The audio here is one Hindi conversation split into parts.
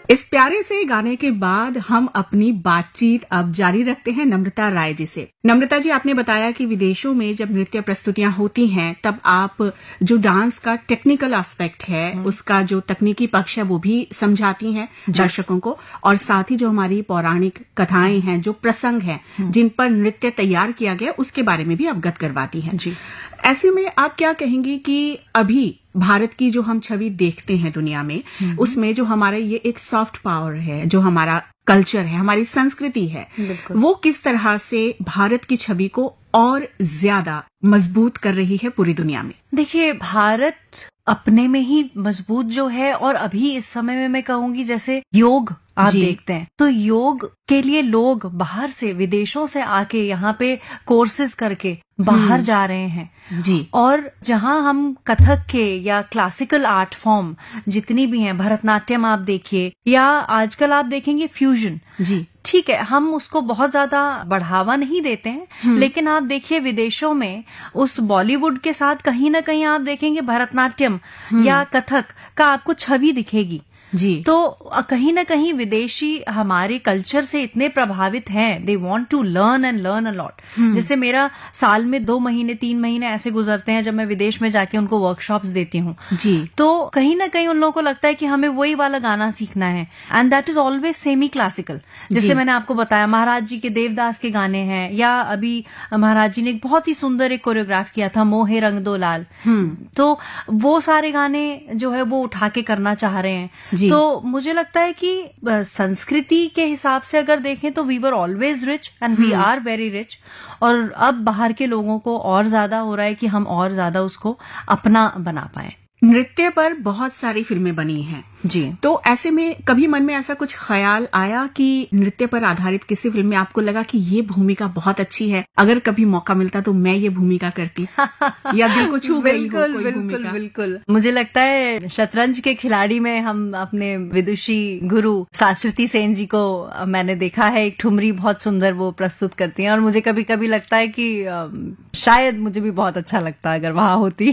इस प्यारे से गाने के बाद हम अपनी बातचीत अब जारी रखते हैं नम्रता राय जी से। नम्रता जी, आपने बताया कि विदेशों में जब नृत्य प्रस्तुतियां होती हैं तब आप जो डांस का टेक्निकल एस्पेक्ट है, उसका जो तकनीकी पक्ष है वो भी समझाती हैं दर्शकों को, और साथ ही जो हमारी पौराणिक कथाएं हैं, जो प्रसंग हैं जिन पर नृत्य तैयार किया गया, उसके बारे में भी अवगत करवाती हैं। जी। ऐसे में आप क्या कहेंगी कि अभी भारत की जो हम छवि देखते हैं दुनिया में, उसमें जो हमारा ये एक सॉफ्ट पावर है, जो हमारा कल्चर है, हमारी संस्कृति है, वो किस तरह से भारत की छवि को और ज्यादा मजबूत कर रही है पूरी दुनिया में? देखिए, भारत अपने में ही मजबूत जो है, और अभी इस समय में मैं कहूंगी जैसे योग आप देखते हैं तो योग के लिए लोग बाहर से, विदेशों से आके यहाँ पे कोर्सेज करके बाहर जा रहे हैं जी। और जहाँ हम कथक के या क्लासिकल आर्ट फॉर्म जितनी भी हैं, भरतनाट्यम आप देखिए, या आजकल आप देखेंगे फ्यूजन जी, ठीक है, हम उसको बहुत ज्यादा बढ़ावा नहीं देते हैं, लेकिन आप देखिए विदेशों में उस बॉलीवुड के साथ कहीं ना कहीं आप देखेंगे भरतनाट्यम या कथक का आपको छवि दिखेगी जी। तो कहीं ना कहीं विदेशी हमारे कल्चर से इतने प्रभावित हैं, they want to learn and learn a lot. जैसे मेरा साल में 2 महीने 3 महीने ऐसे गुजरते हैं जब मैं विदेश में जाके उनको वर्कशॉप्स देती हूँ जी। तो कहीं ना कहीं उन लोगों को लगता है कि हमें वही वाला गाना सीखना है, and that is always semi classical. जैसे मैंने आपको बताया, महाराज जी के देवदास के गाने हैं, या अभी महाराज जी ने एक बहुत ही सुंदर एक कोरियोग्राफ किया था, मोहे रंग दो लाल, तो वो सारे गाने जो है वो उठा के करना चाह रहे हैं। तो मुझे लगता है कि संस्कृति के हिसाब से अगर देखें तो we were always rich and we are very rich, और अब बाहर के लोगों को और ज्यादा हो रहा है कि हम और ज्यादा उसको अपना बना पाए। नृत्य पर बहुत सारी फिल्में बनी हैं जी। तो ऐसे में कभी मन में ऐसा कुछ ख्याल आया कि नृत्य पर आधारित किसी फिल्म में आपको लगा कि ये भूमिका बहुत अच्छी है, अगर कभी मौका मिलता तो मैं ये भूमिका करती, या दिल को छू गई हो कोई बिल्कुल भूमिका? बिल्कुल। मुझे लगता है शतरंज के खिलाड़ी में हम अपने विदुषी गुरु शाश्वती सेन जी को मैंने देखा है, एक ठुमरी बहुत सुंदर वो प्रस्तुत करती हैं, और मुझे कभी कभी लगता है कि शायद मुझे भी बहुत अच्छा लगता अगर वहां होती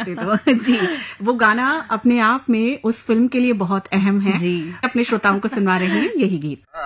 तो जी। वो गाना अपने आप में उस फिल्म के लिए बहुत अहम है जी। अपने श्रोताओं को सुनवा रहे हैं यही गीत।